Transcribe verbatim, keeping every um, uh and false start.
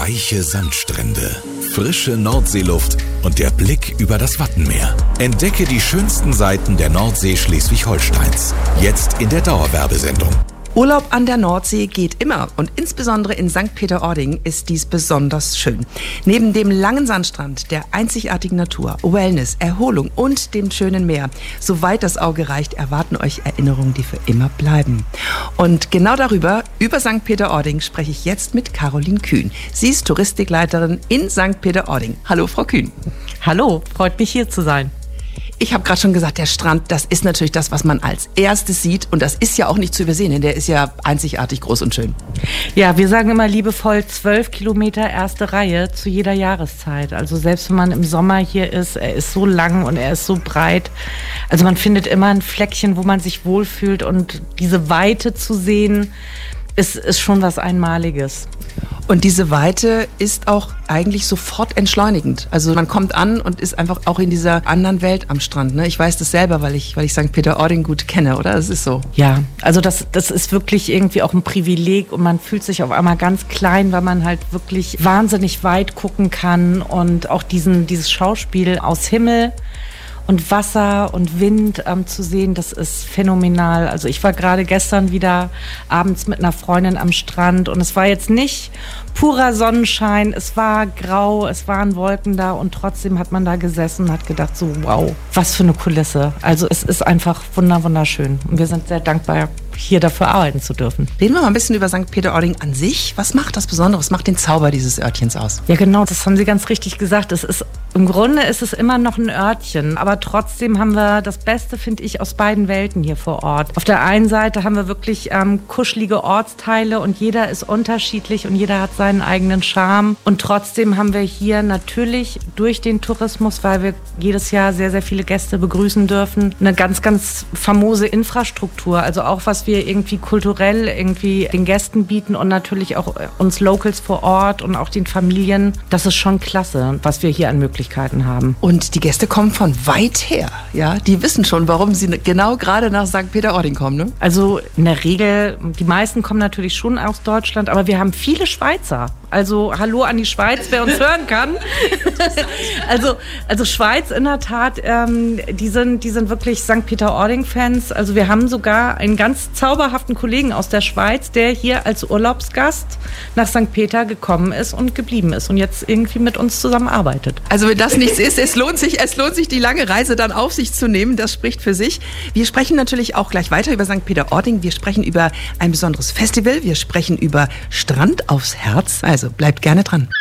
Weiche Sandstrände, frische Nordseeluft und der Blick über das Wattenmeer. Entdecke die schönsten Seiten der Nordsee Schleswig-Holsteins. Jetzt in der Dauerwerbesendung. Urlaub an der Nordsee geht immer und insbesondere in Sankt Peter-Ording ist dies besonders schön. Neben dem langen Sandstrand, der einzigartigen Natur, Wellness, Erholung und dem schönen Meer, soweit das Auge reicht, erwarten euch Erinnerungen, die für immer bleiben. Und genau darüber, über Sankt Peter-Ording, spreche ich jetzt mit Caroline Kühn. Sie ist Touristikleiterin in Sankt Peter-Ording. Hallo, Frau Kühn. Hallo, freut mich hier zu sein. Ich habe gerade schon gesagt, der Strand, das ist natürlich das, was man als erstes sieht. Und das ist ja auch nicht zu übersehen, denn der ist ja einzigartig groß und schön. Ja, wir sagen immer liebevoll zwölf Kilometer erste Reihe zu jeder Jahreszeit. Also selbst wenn man im Sommer hier ist, er ist so lang und er ist so breit. Also man findet immer ein Fleckchen, wo man sich wohlfühlt. Und diese Weite zu sehen, ist, ist schon was Einmaliges. Und diese Weite ist auch eigentlich sofort entschleunigend. Also man kommt an und ist einfach auch in dieser anderen Welt am Strand. Ne? Ich weiß das selber, weil ich, weil ich Sankt Peter-Ording gut kenne, oder? Das ist so. Ja, also das, das ist wirklich irgendwie auch ein Privileg und man fühlt sich auf einmal ganz klein, weil man halt wirklich wahnsinnig weit gucken kann und auch diesen, dieses Schauspiel aus Himmel und Wasser und Wind ähm, zu sehen, das ist phänomenal. Also ich war gerade gestern wieder abends mit einer Freundin am Strand und es war jetzt nicht purer Sonnenschein, es war grau, es waren Wolken da und trotzdem hat man da gesessen und hat gedacht so, wow, was für eine Kulisse. Also es ist einfach wunder, wunderschön und wir sind sehr dankbar, hier dafür arbeiten zu dürfen. Reden wir mal ein bisschen über Sankt Peter-Ording an sich. Was macht das Besondere? Was macht den Zauber dieses Örtchens aus? Ja genau, das haben Sie ganz richtig gesagt. Es ist, im Grunde ist es immer noch ein Örtchen, aber trotzdem haben wir das Beste, finde ich, aus beiden Welten hier vor Ort. Auf der einen Seite haben wir wirklich ähm, kuschelige Ortsteile und jeder ist unterschiedlich und jeder hat seinen eigenen Charme. Und trotzdem haben wir hier natürlich durch den Tourismus, weil wir jedes Jahr sehr, sehr viele Gäste begrüßen dürfen, eine ganz, ganz famose Infrastruktur. Also auch was wir irgendwie kulturell irgendwie den Gästen bieten und natürlich auch uns Locals vor Ort und auch den Familien. Das ist schon klasse, was wir hier an Möglichkeiten haben. Und die Gäste kommen von weit her, ja? Die wissen schon, warum sie genau gerade nach Sankt Peter-Ording kommen, ne? Also in der Regel, die meisten kommen natürlich schon aus Deutschland, aber wir haben viele Schweizer. Also hallo an die Schweiz, wer uns hören kann. also, also Schweiz in der Tat, ähm, die sind, die sind wirklich Sankt Peter-Ording-Fans. Also wir haben sogar einen ganz zauberhaften Kollegen aus der Schweiz, der hier als Urlaubsgast nach Sankt Peter gekommen ist und geblieben ist und jetzt irgendwie mit uns zusammenarbeitet. Also wenn das nichts ist, es lohnt sich, es lohnt sich, die lange Reise dann auf sich zu nehmen. Das spricht für sich. Wir sprechen natürlich auch gleich weiter über Sankt Peter-Ording. Wir sprechen über ein besonderes Festival. Wir sprechen über Strand aufs Herz. Also bleibt gerne dran.